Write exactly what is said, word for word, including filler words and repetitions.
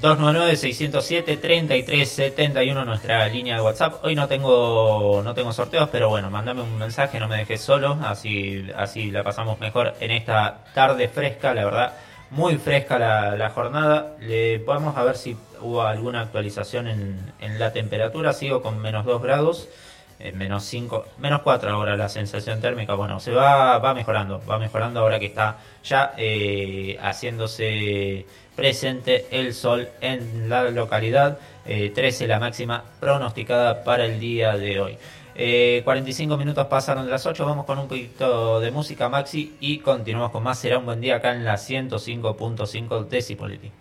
dos nueve nueve, seis cero siete, tres tres siete uno, nuestra línea de WhatsApp. Hoy no tengo no tengo sorteos, pero bueno, mandame un mensaje, no me dejes solo, así así la pasamos mejor en esta tarde fresca, la verdad, muy fresca la, la jornada. Le podemos a ver si hubo alguna actualización en, en la temperatura. Sigo con menos dos grados, eh, menos cinco, menos cuatro ahora la sensación térmica. Bueno, se va va mejorando, va mejorando ahora que está ya eh, haciéndose presente el sol en la localidad. eh, trece la máxima pronosticada para el día de hoy. Eh, cuarenta y cinco minutos pasaron de las ocho, vamos con un poquito de música, Maxi, y continuamos con más. Será un buen día acá en la ciento cinco punto cinco de Cipoliti.